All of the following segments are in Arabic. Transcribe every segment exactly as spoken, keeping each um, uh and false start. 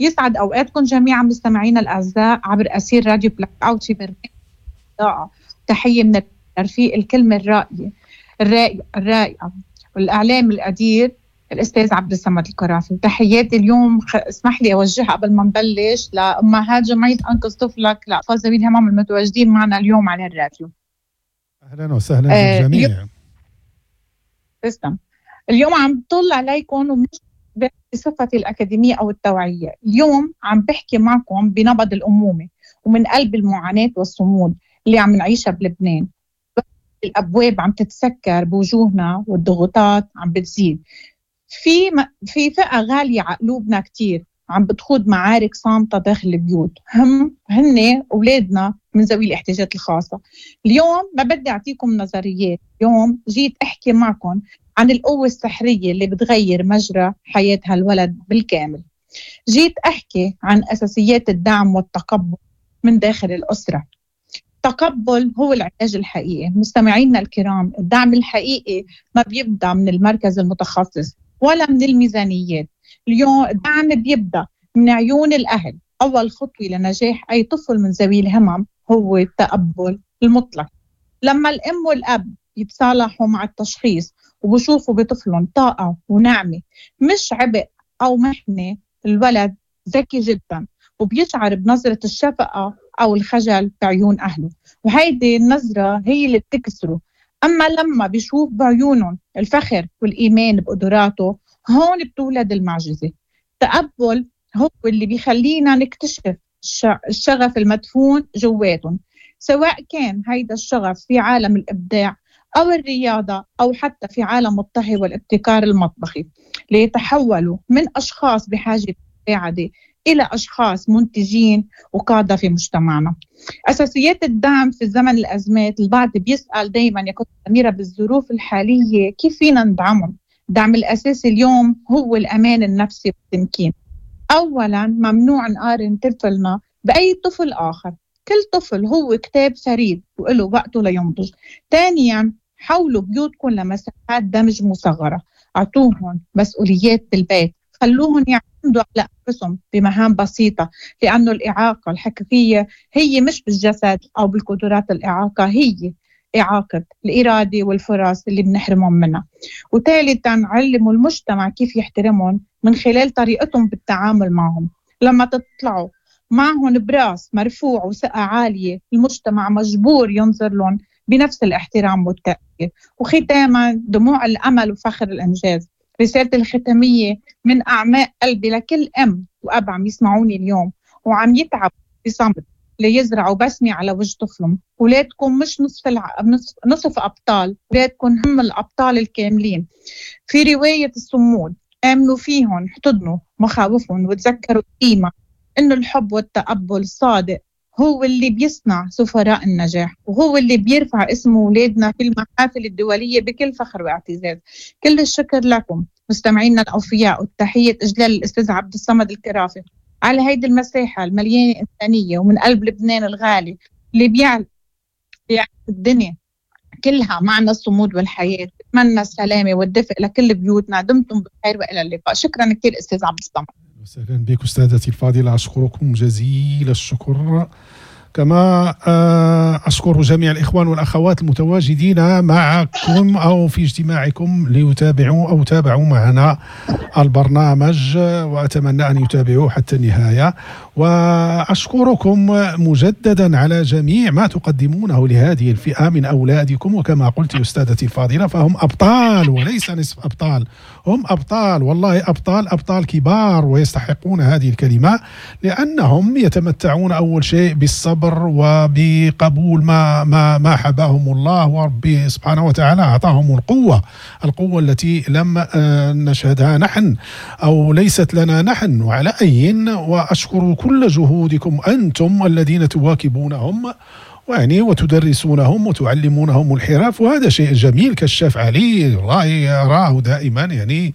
يسعد أوقاتكم جميعا مستمعينا الأعزاء عبر أثير راديو بلاك أوت في برنامج. تحية من الرفيق الكلمة الرائية الرائعة الرائعة والإعلام القدير الأستاذ عبد الصمد الكرافي. تحياتي اليوم اسمح لي أوجهها قبل ما نبلش لأمهات جمعية أنقذ طفلك لأطفال ذوي الهمم المتواجدين معنا اليوم على الراديو. أهلا وسهلا بالجميع. تسلم. اليوم عم طل عليكم ومش بصفتي الأكاديمية أو التوعية. اليوم عم بحكي معكم بنبض الأمومة ومن قلب المعاناة والصمود اللي عم نعيشها بلبنان. الأبواب عم تتسكر بوجوهنا والضغوطات عم بتزيد. في في فئة غالية على قلوبنا كتير عم بتخوض معارك صامتة داخل البيوت، هم هن أولادنا من ذوي الاحتياجات الخاصة. اليوم ما بدي أعطيكم نظريات، اليوم جيت أحكي معكم عن القوة السحرية اللي بتغير مجرى حياة هالولد بالكامل. جيت أحكي عن أساسيات الدعم والتقبل من داخل الأسرة. التقبل هو العلاج الحقيقي. مستمعينا الكرام، الدعم الحقيقي ما بيبدأ من المركز المتخصص ولا من الميزانيات. اليوم الدعم بيبدأ من عيون الأهل. أول خطوة لنجاح أي طفل من ذوي الهمم هو التقبل المطلق. لما الأم والأب يتصالحوا مع التشخيص وبشوفوا بطفلهم طاقة ونعمة مش عبء أو محنة، الولد ذكي جدا وبيشعر بنظرة الشفقة أو الخجل بعيون أهله، وهيدي النظرة هي اللي بتكسره. أما لما بيشوف بعيونهم الفخر والإيمان بقدراته، هون بتولد المعجزة. التقبل هو اللي بيخلينا نكتشف الشغف المدفون جواتهم، سواء كان هيدا الشغف في عالم الإبداع أو الرياضة أو حتى في عالم الطهي والابتكار المطبخي، ليتحولوا من أشخاص بحاجة مساعدة إلى أشخاص منتجين وقادة في مجتمعنا. أساسيات الدعم في زمن الأزمات. البعض بيسأل دايما يا كنت أميرة بالظروف الحالية كيف فينا ندعمهم؟ الدعم الأساسي اليوم هو الأمان النفسي والتمكين. أولا، ممنوع نقارن طفلنا بأي طفل آخر، كل طفل هو كتاب فريد وله وقته لينضج. ثانيا، حولوا بيوتكم لمساحات دمج مصغرة، أعطوهم مسؤوليات بالبيت، خلوهم يعتمدوا على أنفسهم بمهام بسيطة، لأنه الإعاقة الحقيقية هي مش بالجسد أو بالقدرات، الإعاقة هي إعاقة الإرادة والفرص اللي بنحرمهم منها. وثالثا، علموا المجتمع كيف يحترمهم من خلال طريقتهم بالتعامل معهم. لما تطلعوا معهم براس مرفوع وثقة عالية، المجتمع مجبور ينظر لهم بنفس الاحترام والتقدير. وختاما، دموع الأمل وفخر الإنجاز. رسالة الختامية من أعماق قلبي لكل أم وأب عم يسمعوني اليوم وعم يتعب بصمت ليزرعوا بسمة على وجه طفلهم. أولادكم مش نصف, الع... نصف أبطال، أولادكم هم الأبطال الكاملين. في رواية الصمود، آمنوا فيهم، احتضنوا مخاوفهم، وتذكروا قيمة إنه الحب والتقبل الصادق هو اللي بيصنع سفراء النجاح، وهو اللي بيرفع اسم أولادنا في المحافل الدولية بكل فخر واعتزاز. كل الشكر لكم مستمعينا الأوفياء، والتحية إجلال الأستاذ عبد الصمد الكرافي على هيدي المساحة المليانة إنسانية ومن قلب لبنان الغالي اللي بيعرف الدنيا كلها معنى الصمود والحياة. أتمنى السلامة والدفء لكل بيوتنا. دمتم بخير وإلى اللقاء. شكرا كثير أستاذ عبد الصمد. وسهلا بك أستاذتي الفاضلة، أشكركم جزيل الشكر. كما أشكر جميع الإخوان والأخوات المتواجدين معكم أو في اجتماعكم ليتابعوا أو تابعوا معنا البرنامج، وأتمنى أن يتابعوا حتى النهاية. وأشكركم مجددا على جميع ما تقدمونه لهذه الفئة من أولادكم. وكما قلت أستاذتي الفاضلة، فهم أبطال وليس نصف أبطال، هم أبطال، والله أبطال، أبطال كبار، ويستحقون هذه الكلمة لأنهم يتمتعون أول شيء بالصبر وبقبول ما ما ما حباهم الله، وربي سبحانه وتعالى أعطاهم القوة، القوة التي لم نشهدها نحن أو ليست لنا نحن. وعلى أي، وأشكر كل جهودكم أنتم الذين تواكبونهم يعني وتدرسونهم وتعلمونهم الحرف، وهذا شيء جميل. كشاف علي والله أراه دائما يعني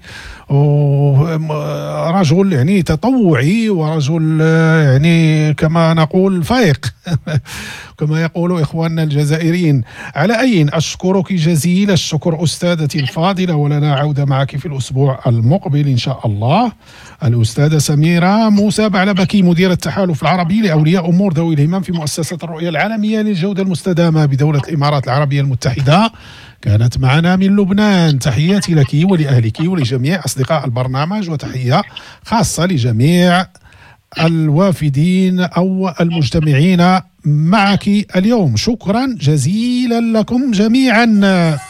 رجل يعني تطوعي، ورجل يعني كما نقول فايق كما يقول إخواننا الجزائريين. على أي أشكرك جزيل الشكر أستاذتي الفاضلة، ولنا عودة معك في الأسبوع المقبل إن شاء الله. الأستاذة سميرة موسى بعلبكي، مدير التحالف العربي لأولياء أمور ذوي الهمم في مؤسسة الرؤية العالمية للجودة المستدامة بدولة الإمارات العربية المتحدة، كانت معنا من لبنان. تحياتي لك ولأهلك ولجميع أصدقاء البرنامج، وتحية خاصة لجميع الوافدين أو المجتمعين معك اليوم. شكرا جزيلا لكم جميعا.